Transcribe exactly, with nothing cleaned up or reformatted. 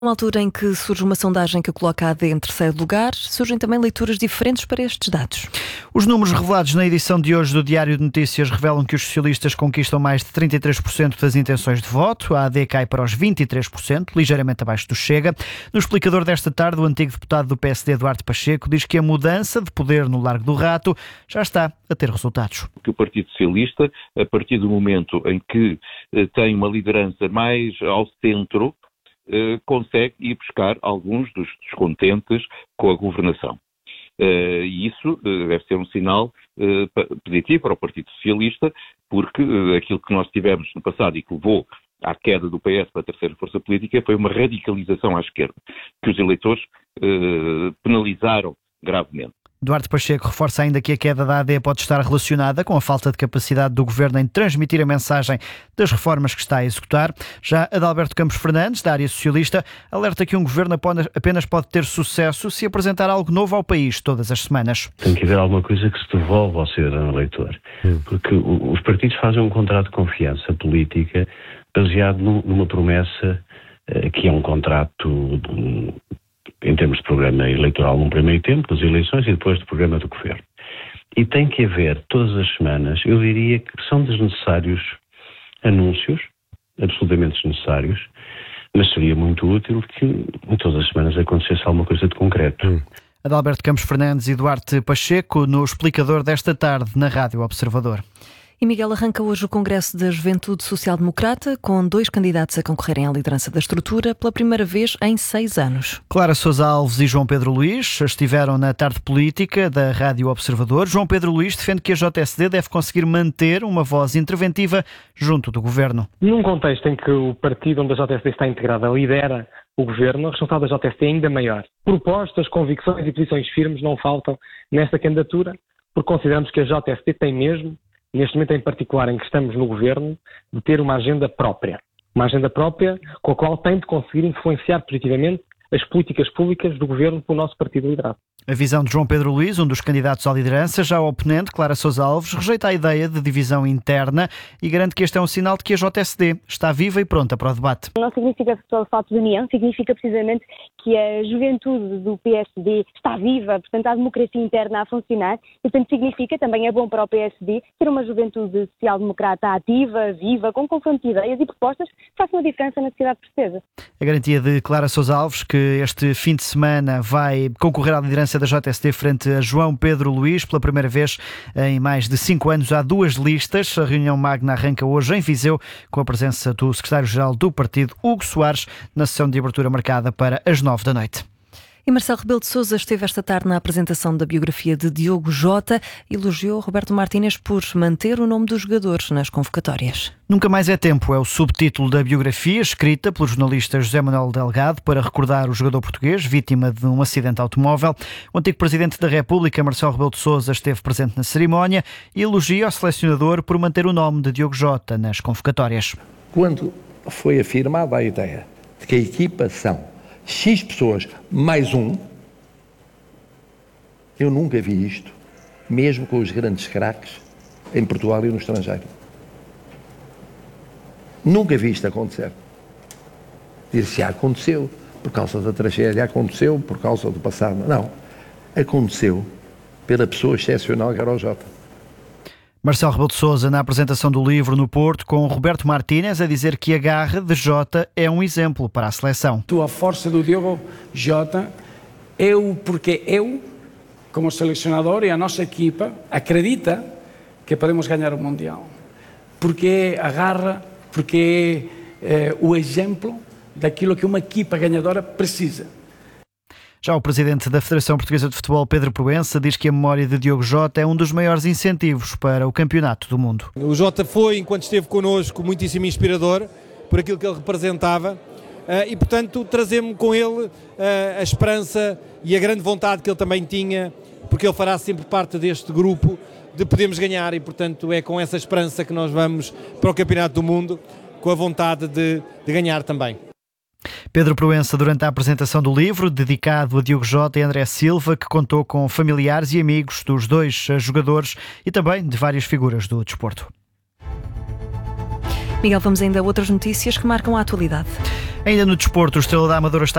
Numa altura em que surge uma sondagem que coloca a AD em terceiro lugar, surgem também leituras diferentes para estes dados. Os números revelados na edição de hoje do Diário de Notícias revelam que os socialistas conquistam mais de trinta e três por cento das intenções de voto, a AD cai para os vinte e três por cento, ligeiramente abaixo do Chega. No explicador desta tarde, o antigo deputado do P S D, Duarte Pacheco, diz que a mudança de poder no Largo do Rato já está a ter resultados. Que o Partido Socialista, a partir do momento em que eh, tem uma liderança mais ao centro, eh, consegue ir buscar alguns dos descontentes com a governação. Uh, e isso uh, deve ser um sinal uh, positivo para o Partido Socialista, porque uh, aquilo que nós tivemos no passado e que levou à queda do P S para a terceira força política foi uma radicalização à esquerda, que os eleitores uh, penalizaram gravemente. Duarte Pacheco reforça ainda que a queda da A D pode estar relacionada com a falta de capacidade do governo em transmitir a mensagem das reformas que está a executar. Já Adalberto Campos Fernandes, da área socialista, alerta que um governo apenas pode ter sucesso se apresentar algo novo ao país todas as semanas. Tem que haver alguma coisa que se devolva ao cidadão eleitor, porque os partidos fazem um contrato de confiança política baseado numa promessa que é um contrato de, em termos de programa eleitoral num primeiro tempo, das eleições, e depois do programa do governo. E tem que haver, todas as semanas, eu diria que são desnecessários anúncios, absolutamente desnecessários, mas seria muito útil que em todas as semanas acontecesse alguma coisa de concreto. Hum. Adalberto Campos Fernandes e Duarte Pacheco, no explicador desta tarde, na Rádio Observador. E Miguel, arranca hoje o Congresso da Juventude Social Democrata, com dois candidatos a concorrerem à liderança da estrutura pela primeira vez em seis anos. Clara Sousa Alves e João Pedro Luís estiveram na tarde política da Rádio Observador. João Pedro Luís defende que a J S D deve conseguir manter uma voz interventiva junto do governo. Num contexto em que o partido onde a J S D está integrada lidera o governo, a responsabilidade da J S D é ainda maior. Propostas, convicções e posições firmes não faltam nesta candidatura, porque consideramos que a J S D tem mesmo, neste momento em particular em que estamos no governo, de ter uma agenda própria. Uma agenda própria com a qual tem de conseguir influenciar positivamente as políticas públicas do governo pelo nosso partido liderado. A visão de João Pedro Luís, um dos candidatos à liderança, já o oponente, Clara Sousa Alves, rejeita a ideia de divisão interna e garante que este é um sinal de que a J S D está viva e pronta para o debate. Não significa só o fato de união, significa precisamente que a juventude do P S D está viva, portanto há democracia interna a funcionar e portanto significa, também é bom para o P S D, ter uma juventude social-democrata ativa, viva, com confronto de ideias e propostas que façam a diferença na sociedade portuguesa. A garantia de Clara Sousa Alves, que este fim de semana vai concorrer à liderança da J S D frente a João Pedro Luís, pela primeira vez em mais de cinco anos há duas listas. A reunião magna arranca hoje em Viseu, com a presença do secretário-geral do partido, Hugo Soares, na sessão de abertura marcada para as nove da noite. E Marcelo Rebelo de Sousa esteve esta tarde na apresentação da biografia de Diogo Jota e elogiou Roberto Martínez por manter o nome dos jogadores nas convocatórias. Nunca mais é tempo é o subtítulo da biografia, escrita pelo jornalista José Manuel Delgado para recordar o jogador português, vítima de um acidente automóvel. O antigo Presidente da República, Marcelo Rebelo de Sousa, esteve presente na cerimónia e elogia ao selecionador por manter o nome de Diogo Jota nas convocatórias. Quando foi afirmada a ideia de que a equipa são X pessoas mais um, eu nunca vi isto, mesmo com os grandes craques em Portugal e no estrangeiro. Nunca vi isto acontecer. Diz-se, aconteceu, por causa da tragédia, aconteceu por causa do passado. Não, aconteceu pela pessoa excepcional que era o Jota. Marcelo Rebelo de Sousa na apresentação do livro no Porto, com Roberto Martínez a dizer que a garra de Jota é um exemplo para a seleção. A força do Diogo Jota é o porque eu, como selecionador, e a nossa equipa acredita que podemos ganhar o Mundial. Porque é a garra, porque é, é o exemplo daquilo que uma equipa ganhadora precisa. Já o presidente da Federação Portuguesa de Futebol, Pedro Proença, diz que a memória de Diogo Jota é um dos maiores incentivos para o Campeonato do Mundo. O Jota foi, enquanto esteve connosco, muitíssimo inspirador por aquilo que ele representava e, portanto, trazemos com ele a esperança e a grande vontade que ele também tinha, porque ele fará sempre parte deste grupo, de podermos ganhar e, portanto, é com essa esperança que nós vamos para o Campeonato do Mundo, com a vontade de, de ganhar também. Pedro Proença, durante a apresentação do livro, dedicado a Diogo Jota e André Silva, que contou com familiares e amigos dos dois jogadores e também de várias figuras do desporto. Miguel, vamos ainda a outras notícias que marcam a atualidade. Ainda no desporto, o Estrela da Amadora está